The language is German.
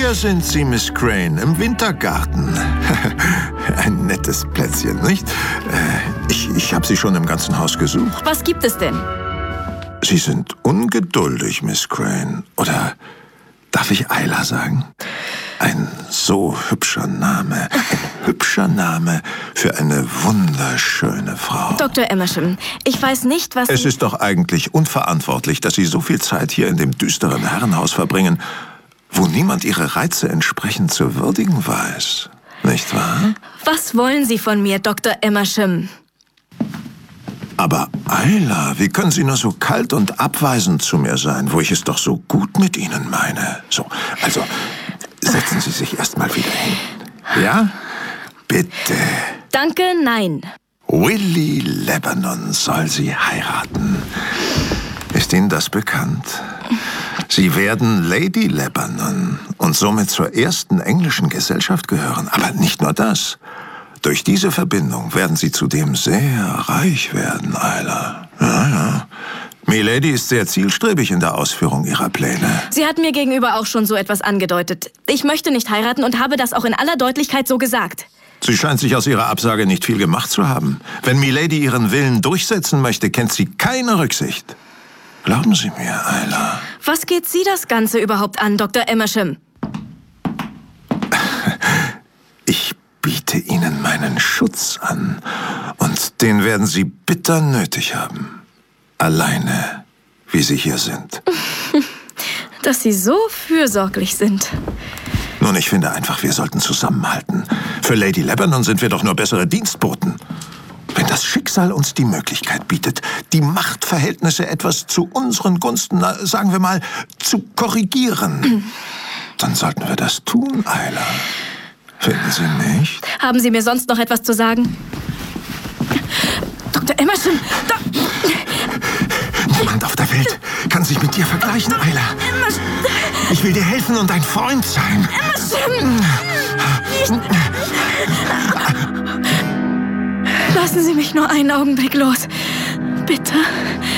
Hier sind Sie, Miss Crane, im Wintergarten. Ein nettes Plätzchen, nicht? Ich habe Sie schon im ganzen Haus gesucht. Was gibt es denn? Sie sind ungeduldig, Miss Crane. Oder darf ich Ayla sagen? Ein so hübscher Name. Ein hübscher Name für eine wunderschöne Frau. Dr. Emersham, ich weiß nicht, was... Es ist doch eigentlich unverantwortlich, dass Sie so viel Zeit hier in dem düsteren Herrenhaus verbringen, wo niemand Ihre Reize entsprechend zu würdigen weiß. Nicht wahr? Was wollen Sie von mir, Dr. Emersham? Aber Ayla, wie können Sie nur so kalt und abweisend zu mir sein, wo ich es doch so gut mit Ihnen meine? So, also, setzen Sie sich erst mal wieder hin. Ja? Bitte. Danke, nein. Willie Lebanon soll Sie heiraten. Ist Ihnen das bekannt? Sie werden Lady Lebanon und somit zur ersten englischen Gesellschaft gehören. Aber nicht nur das. Durch diese Verbindung werden Sie zudem sehr reich werden, Ayla. Ja. Milady ist sehr zielstrebig in der Ausführung ihrer Pläne. Sie hat mir gegenüber auch schon so etwas angedeutet. Ich möchte nicht heiraten und habe das auch in aller Deutlichkeit so gesagt. Sie scheint sich aus ihrer Absage nicht viel gemacht zu haben. Wenn Milady ihren Willen durchsetzen möchte, kennt sie keine Rücksicht. Glauben Sie mir, Ayla. Was geht Sie das Ganze überhaupt an, Dr. Emersham? Ich biete Ihnen meinen Schutz an. Und den werden Sie bitter nötig haben. Alleine, wie Sie hier sind. Dass Sie so fürsorglich sind. Nun, ich finde einfach, wir sollten zusammenhalten. Für Lady Lebanon sind wir doch nur bessere Dienstboten. Wenn das Schicksal uns die Möglichkeit bietet, die Machtverhältnisse etwas zu unseren Gunsten, sagen wir mal, zu korrigieren, dann sollten wir das tun, Ayla. Finden Sie nicht? Haben Sie mir sonst noch etwas zu sagen? Dr. Emersham, Niemand auf der Welt kann sich mit dir vergleichen, Ayla. Ich will dir helfen und dein Freund sein. Lassen Sie mich nur einen Augenblick los. Bitte.